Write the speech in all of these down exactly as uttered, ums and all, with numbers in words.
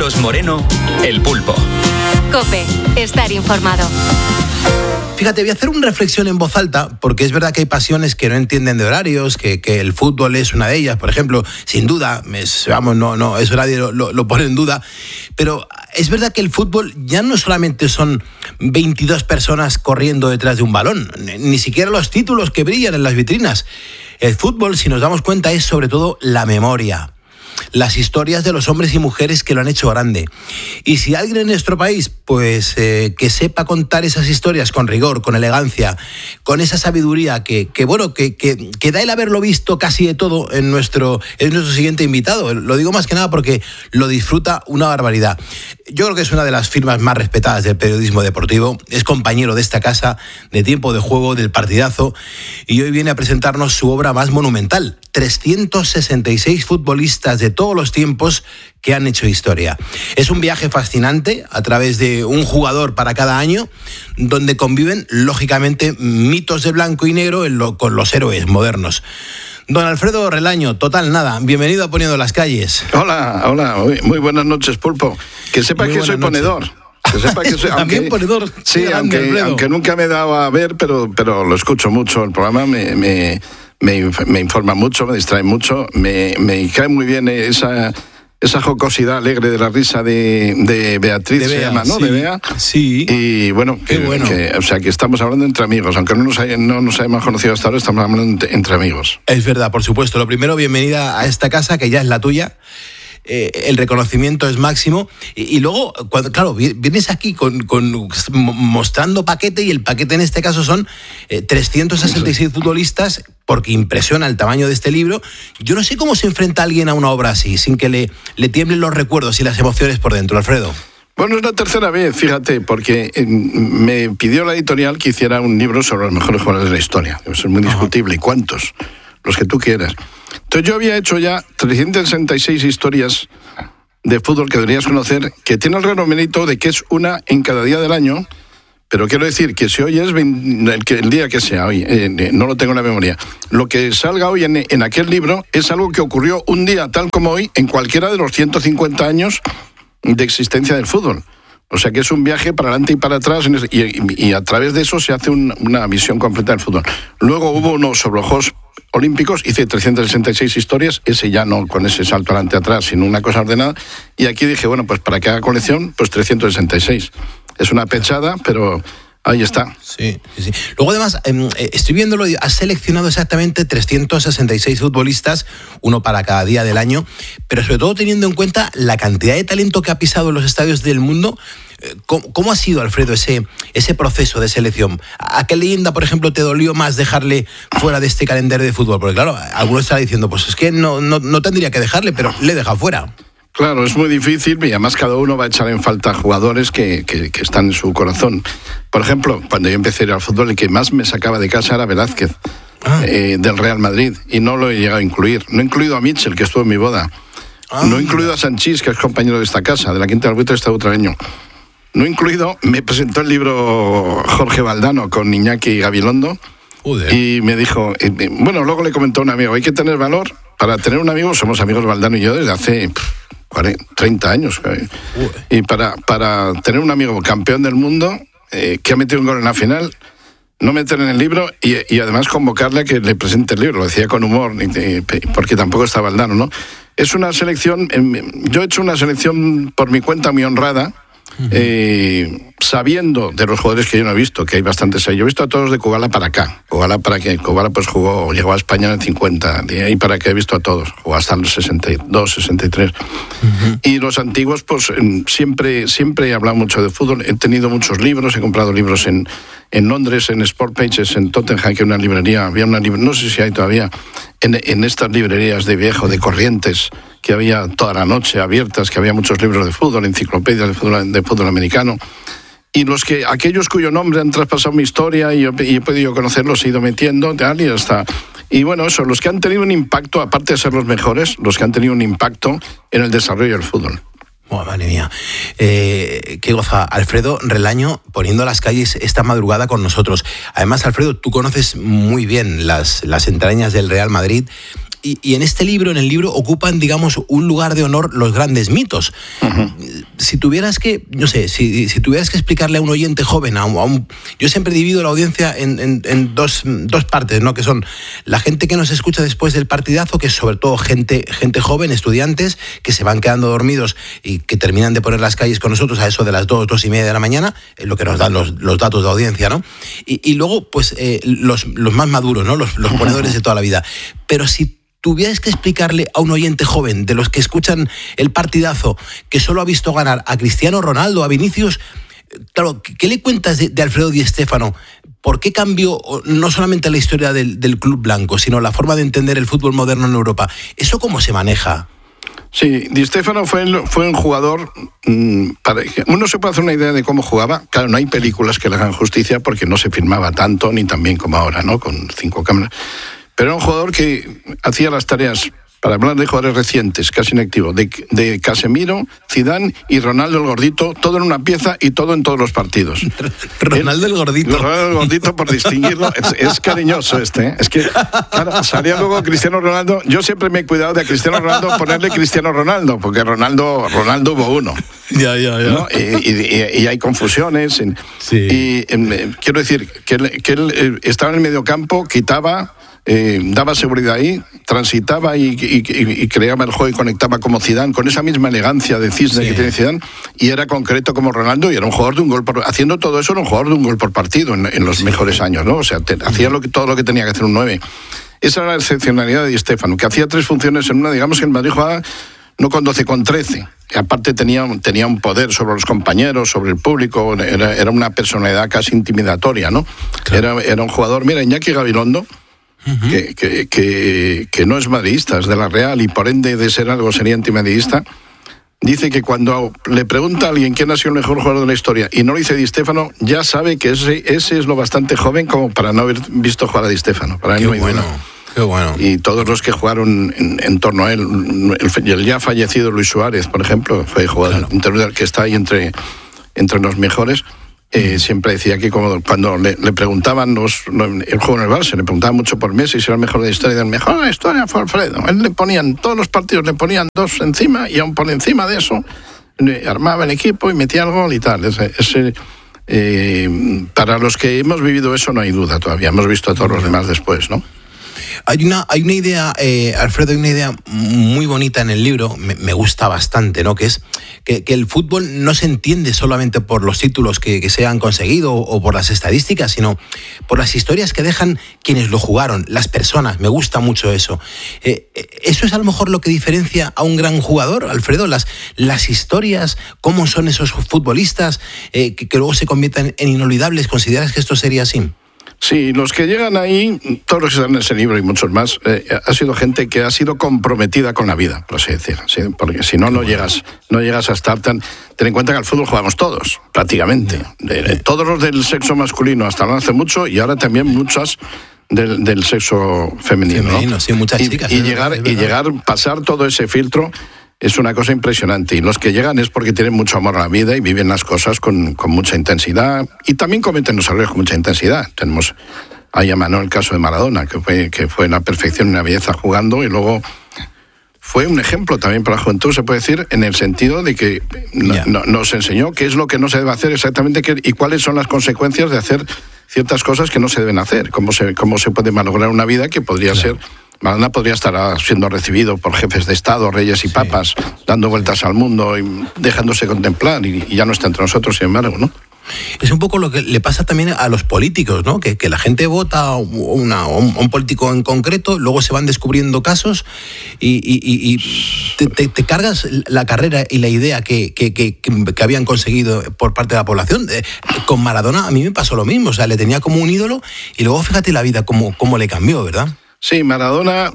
Carlos Moreno, El Pulpo. COPE, estar informado. Fíjate, voy a hacer una reflexión en voz alta, porque es verdad que hay pasiones que no entienden de horarios, que, que el fútbol es una de ellas, por ejemplo, sin duda, es, vamos, no, no, eso nadie lo, lo, lo pone en duda, pero es verdad que el fútbol ya no solamente son veintidós personas corriendo detrás de un balón, ni siquiera los títulos que brillan en las vitrinas. El fútbol, si nos damos cuenta, es sobre todo la memoria, las historias de los hombres y mujeres que lo han hecho grande. Y si alguien en nuestro país, pues eh, que sepa contar esas historias con rigor, con elegancia, con esa sabiduría que, que bueno, que, que, que da el haberlo visto casi de todo en nuestro, en nuestro siguiente invitado. Lo digo más que nada porque lo disfruta una barbaridad. Yo creo que es una de las firmas más respetadas del periodismo deportivo, es compañero de esta casa, de Tiempo de Juego, del Partidazo, y hoy viene a presentarnos su obra más monumental, trescientos sesenta y seis futbolistas de todos los tiempos que han hecho historia. Es un viaje fascinante a través de un jugador para cada año, donde conviven, lógicamente, mitos de blanco y negro en lo, con los héroes modernos. Don Alfredo Relaño, total nada, bienvenido a Poniendo las Calles. Hola, hola, muy buenas noches, Pulpo. Que sepa que soy noches. ponedor. Que sepa que soy, También aunque, ponedor. Sí, aunque, aunque nunca me he dado a ver, pero, pero lo escucho mucho. El programa me, me, me, me informa mucho, me distrae mucho, me, me cae muy bien esa... esa jocosidad alegre de la risa de, de Beatriz, de Bea, se llama, ¿no? Sí, de Bea. Sí. Y bueno, que, bueno. Que, o sea, que estamos hablando entre amigos. Aunque no nos, hay, no nos hayamos conocido hasta ahora, estamos hablando entre, entre amigos. Es verdad, por supuesto. Lo primero, bienvenida a esta casa, que ya es la tuya. Eh, el reconocimiento es máximo. Y, y luego, cuando, claro, vienes aquí con, con, mostrando paquete, y el paquete en este caso son eh, trescientos sesenta y seis futbolistas, porque impresiona el tamaño de este libro. Yo no sé cómo se enfrenta alguien a una obra así, sin que le, le tiemblen los recuerdos y las emociones por dentro, Alfredo. Bueno, es la tercera vez, fíjate, porque eh, me pidió la editorial que hiciera un libro sobre los mejores jugadores de la historia. Eso es muy discutible. ¿Y cuántos? Los que tú quieras. Entonces yo había hecho ya trescientas sesenta y seis historias de fútbol que deberías conocer, que tiene el raro mérito de que es una en cada día del año, pero quiero decir que si hoy es el, el día que sea, hoy, eh, no lo tengo en la memoria, lo que salga hoy en, en aquel libro es algo que ocurrió un día tal como hoy en cualquiera de los ciento cincuenta años de existencia del fútbol. O sea que es un viaje para adelante y para atrás, y, y, y a través de eso se hace un, una visión completa del fútbol. Luego hubo uno sobre los Juegos Olímpicos, hice trescientas sesenta y seis historias, ese ya no con ese salto adelante atrás, sino una cosa ordenada, y aquí dije, bueno, pues para que haga colección, pues trescientas sesenta y seis. Es una pechada, pero ahí está. Sí, sí, sí. Luego además, eh, estoy viéndolo, has seleccionado exactamente trescientos sesenta y seis futbolistas, uno para cada día del año, pero sobre todo teniendo en cuenta la cantidad de talento que ha pisado en los estadios del mundo. ¿Cómo, cómo ha sido, Alfredo, ese, ese proceso de selección? ¿A qué leyenda, por ejemplo, te dolió más dejarle fuera de este calendario de fútbol? Porque claro, algunos están diciendo, pues es que no, no, no tendría que dejarle, pero le he dejado fuera. Claro, es muy difícil, y además cada uno va a echar en falta jugadores que, que, que están en su corazón. Por ejemplo, cuando yo empecé a ir al fútbol, el que más me sacaba de casa era Velázquez, ah. eh, del Real Madrid, y no lo he llegado a incluir. No he incluido a Mitchell, que estuvo en mi boda. Ah, no he incluido a Sanchís, que es compañero de esta casa, de la Quinta del Buitre, este utraeño. No he incluido, me presentó el libro Jorge Valdano con Iñaki Gabilondo. Joder. Y me dijo, eh, bueno, luego le comentó a un amigo, hay que tener valor. Para tener un amigo, somos amigos Valdano y yo desde hace cuarenta, treinta años. Joder. Y para, para tener un amigo campeón del mundo, eh, que ha metido un gol en la final, no meter en el libro y, y además convocarle a que le presente el libro. Lo decía con humor, porque tampoco está Valdano, ¿no? Es una selección, yo he hecho una selección por mi cuenta muy honrada, Uh-huh. Eh, sabiendo de los jugadores que yo no he visto, que hay bastantes ahí. Yo he visto a todos de Kubala para acá. Kubala para que Kubala pues jugó, llegó a España en el cincuenta, de ahí para que he visto a todos. Jugó hasta los sesenta y dos, sesenta y tres. Uh-huh. Y los antiguos, pues siempre, siempre he hablado mucho de fútbol. He tenido muchos libros, he comprado libros en, en Londres, en Sport Pages, en Tottenham, que hay una librería, había una librería, no sé si hay todavía, en, en estas librerías de viejo, de Corrientes, que había toda la noche abiertas, que había muchos libros de fútbol, enciclopedias de fútbol, de fútbol americano. Y los que, aquellos cuyo nombre han traspasado mi historia y, y he podido conocerlos, he ido metiendo, tal, y hasta. Y bueno, eso, los que han tenido un impacto, aparte de ser los mejores, los que han tenido un impacto en el desarrollo del fútbol. Oh, madre mía. Eh, qué goza. Alfredo Relaño poniendo las calles esta madrugada con nosotros. Además, Alfredo, tú conoces muy bien las, las entrañas del Real Madrid. Y, y en este libro, en el libro, ocupan, digamos, un lugar de honor los grandes mitos. Uh-huh. Si tuvieras que, no sé, si, si tuvieras que explicarle a un oyente joven, a un, a un, yo siempre divido la audiencia en, en, en dos, dos partes, ¿no? Que son la gente que nos escucha después del partidazo, que es sobre todo gente, gente joven, estudiantes, que se van quedando dormidos y que terminan de poner las calles con nosotros a eso de las dos, dos y media de la mañana, es lo que nos dan los, los datos de audiencia, ¿no? Y, y luego, pues, eh, los, los más maduros, ¿no? Los, los ponedores de toda la vida. Pero si tuvieras que explicarle a un oyente joven de los que escuchan el partidazo, que solo ha visto ganar a Cristiano Ronaldo, a Vinicius, claro, ¿qué le cuentas de, de Alfredo Di Stéfano? ¿Por qué cambió no solamente la historia del, del club blanco, sino la forma de entender el fútbol moderno en Europa? ¿Eso cómo se maneja? Sí, Di Stéfano fue, fue un jugador, mmm, para, uno se puede hacer una idea de cómo jugaba. Claro, no hay películas que le hagan justicia porque no se filmaba tanto ni tan bien como ahora, ¿no? Con cinco cámaras. Pero era un jugador que hacía las tareas, para hablar de jugadores recientes, casi inactivos, de, de Casemiro, Zidane y Ronaldo el Gordito, todo en una pieza y todo en todos los partidos. Ronaldo el Gordito. Ronaldo el Gordito, por distinguirlo, es, es cariñoso este, ¿eh? Es que, claro, salía luego Cristiano Ronaldo. Yo siempre me he cuidado de a Cristiano Ronaldo ponerle Cristiano Ronaldo, porque Ronaldo, Ronaldo hubo uno. Ya, ya, ya. ¿No? Y, y, y hay confusiones. Sí. Y eh, quiero decir que él, que él eh, estaba en el mediocampo, quitaba... Eh, daba seguridad ahí, transitaba y, y, y, y creaba el juego y conectaba como Zidane, con esa misma elegancia de cisne sí. que tiene Zidane, y era concreto como Ronaldo, y era un jugador de un gol por... Haciendo todo eso era un jugador de un gol por partido en, en los sí. mejores años, ¿no? O sea, te, hacía lo que, todo lo que tenía que hacer un nueve. Esa era la excepcionalidad de Di Stéfano, que hacía tres funciones en una. Digamos que el Madrid jugaba no con doce, con trece. Y aparte tenía, tenía un poder sobre los compañeros, sobre el público, era, era una personalidad casi intimidatoria, ¿no? Claro. Era, era un jugador... Mira, Iñaki Gabilondo, Uh-huh. Que, que, que, que no es madridista, es de la Real y por ende de ser algo sería antimadridista, dice que cuando le pregunta a alguien quién ha sido el mejor jugador de la historia y no lo dice Di Stéfano, ya sabe que ese, ese es lo bastante joven como para no haber visto jugar a Di Stéfano. Para Qué bueno, qué bueno. Y todos los que jugaron en, en torno a él, el, el ya fallecido Luis Suárez, por ejemplo, fue jugador claro. que está ahí entre, entre los mejores. Eh, siempre decía que como cuando le, le preguntaban los, el juego en el Barça, le preguntaban mucho por Messi si era el mejor de la historia, el mejor de la historia fue Alfredo. Él le ponían, todos los partidos le ponían dos encima y aún por encima de eso armaba el equipo y metía el gol y tal. Ese, ese, eh, para los que hemos vivido eso no hay duda todavía, hemos visto a todos los demás después, ¿no? Hay una, hay una idea, eh, Alfredo, hay una idea muy bonita en el libro, me, me gusta bastante, ¿no? Que es que, que el fútbol no se entiende solamente por los títulos que, que se han conseguido o por las estadísticas, sino por las historias que dejan quienes lo jugaron, las personas. Me gusta mucho eso. Eh, ¿Eso es a lo mejor lo que diferencia a un gran jugador, Alfredo? Las, las historias, cómo son esos futbolistas eh, que, que luego se convierten en inolvidables. ¿Consideras que esto sería así? Sí, los que llegan ahí, todos los que están en ese libro y muchos más, eh, ha sido gente que ha sido comprometida con la vida, por así decir, ¿sí? Porque si no, no llegas, no llegas a estar tan... Ten en cuenta que al fútbol jugamos todos, prácticamente. De, de, todos los del sexo masculino hasta no hace mucho y ahora también muchas del, del sexo femenino. Femenino, ¿no? Sí, muchas chicas. Y, y, llegar, y llegar, pasar todo ese filtro... Es una cosa impresionante y los que llegan es porque tienen mucho amor a la vida y viven las cosas con, con mucha intensidad y también cometen los errores con mucha intensidad. Tenemos ahí a mano el caso de Maradona, que fue, que fue la perfección y una belleza jugando y luego fue un ejemplo también para la juventud, se puede decir, en el sentido de que yeah. no, nos enseñó qué es lo que no se debe hacer exactamente qué, y cuáles son las consecuencias de hacer ciertas cosas que no se deben hacer, cómo se, cómo se puede malograr una vida que podría claro. ser... Maradona podría estar siendo recibido por jefes de Estado, reyes y sí. papas, dando vueltas al mundo y dejándose contemplar, y, y ya no está entre nosotros, sin embargo, ¿no? Es un poco lo que le pasa también a los políticos, ¿no? Que, que la gente vota a una, un, un político en concreto, luego se van descubriendo casos y, y, y, y te, te, te cargas la carrera y la idea que, que, que, que habían conseguido por parte de la población. Eh, con Maradona a mí me pasó lo mismo, o sea, le tenía como un ídolo y luego fíjate la vida cómo, cómo le cambió, ¿verdad? Sí, Maradona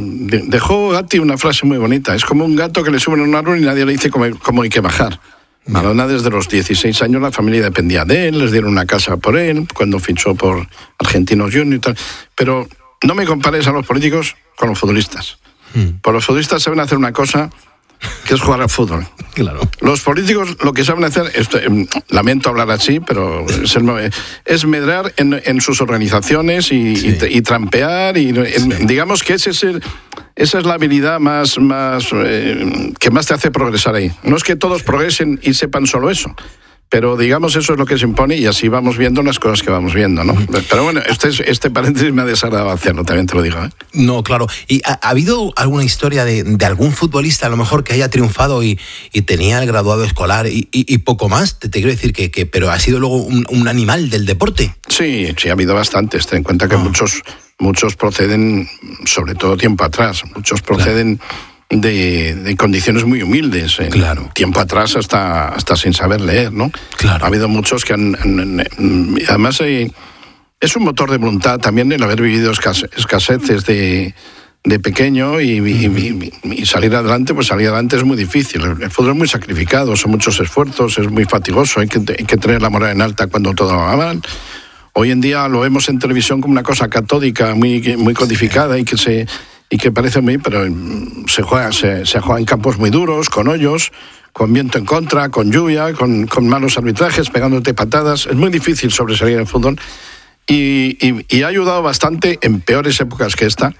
dejó Gatti una frase muy bonita. Es como un gato que le suben a un árbol y nadie le dice cómo, cómo hay que bajar. Maradona desde los dieciséis años la familia dependía de él, les dieron una casa por él, cuando fichó por Argentinos Juniors y tal. Pero no me compares a los políticos con los futbolistas. Hmm. Por los futbolistas saben hacer una cosa que es jugar al fútbol. Claro. Los políticos lo que saben hacer, esto, eh, lamento hablar así, pero es, el, es medrar en, en sus organizaciones y, sí. y, y trampear y sí. en, digamos que ese es el, esa es la habilidad más, más eh, que más te hace progresar ahí. No es que todos progresen y sepan solo eso, pero digamos eso es lo que se impone y así vamos viendo las cosas que vamos viendo, ¿no? Pero bueno, este, este paréntesis me ha desagradado hacerlo, también te lo digo, ¿eh? No, claro. ¿Y ha, ha habido alguna historia de, de algún futbolista a lo mejor que haya triunfado y, y tenía el graduado escolar y, y, y poco más? Te, te quiero decir que, que pero ha sido luego un, un animal del deporte. Sí, sí, ha habido bastantes. Ten en cuenta que ah. muchos, muchos proceden, sobre todo tiempo atrás, muchos proceden... Claro. De, de condiciones muy humildes. ¿eh? Claro. Tiempo atrás hasta, hasta sin saber leer, ¿no? Claro. Ha habido muchos que han... han, han además, eh, es un motor de voluntad también el haber vivido escase, escaseces de, de pequeño y, y, y, y salir adelante, pues salir adelante es muy difícil. El fútbol es muy sacrificado, son muchos esfuerzos, es muy fatigoso, hay que, hay que tener la moral en alta cuando todo va mal. Hoy en día lo vemos en televisión como una cosa catódica, muy, muy codificada sí. y que se... y que parece muy, pero se juega, se, se juega en campos muy duros, con hoyos, con viento en contra, con lluvia, con, con malos arbitrajes, pegándote patadas. Es muy difícil sobresalir en el fútbol y, y, y ha ayudado bastante en peores épocas que esta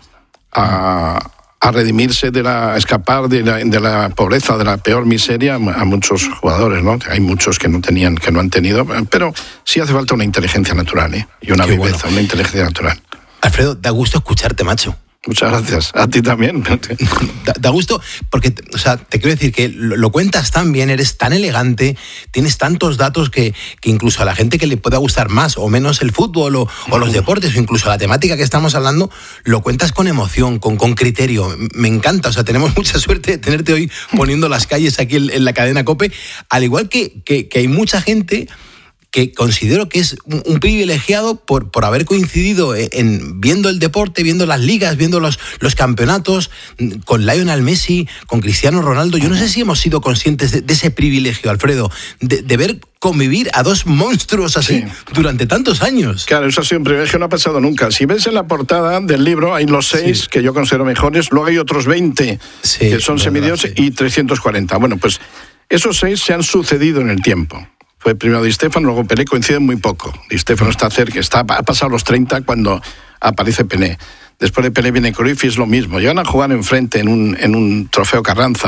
a, a redimirse de la, a escapar de la, de la pobreza, de la peor miseria a muchos jugadores, ¿no? Hay muchos que no tenían, que no han tenido, pero sí hace falta una inteligencia natural, ¿eh? Y una Qué viveza, bueno. una inteligencia natural. Alfredo, da gusto escucharte, macho. Muchas gracias. A ti también. Da, da gusto porque, o sea, te quiero decir que lo, lo cuentas tan bien, eres tan elegante, tienes tantos datos que, que incluso a la gente que le pueda gustar más o menos el fútbol o, o los deportes o incluso la temática que estamos hablando, lo cuentas con emoción, con, con criterio. Me encanta, o sea, tenemos mucha suerte de tenerte hoy poniendo las calles aquí en, en la cadena COPE, al igual que, que, que hay mucha gente que considero que es un, un privilegiado por, por haber coincidido en, en viendo el deporte, viendo las ligas, viendo los, los campeonatos, con Lionel Messi, con Cristiano Ronaldo. Yo no sé si hemos sido conscientes de, de ese privilegio, Alfredo, de, de ver convivir a dos monstruos así sí. durante tantos años. Claro, eso ha sido un privilegio, no ha pasado nunca. Si ves en la portada del libro, hay los seis sí. que yo considero mejores, luego hay otros veinte sí, que son semidioses sí. y trescientos cuarenta. Bueno, pues esos seis se han sucedido en el tiempo. Fue primero Di Stéfano, luego Pelé, coinciden muy poco. Di Stéfano está cerca, está, ha pasado los treinta cuando aparece Pelé. Después de Pelé viene Cruyff y es lo mismo. Llegan a jugar enfrente en un, en un trofeo Carranza.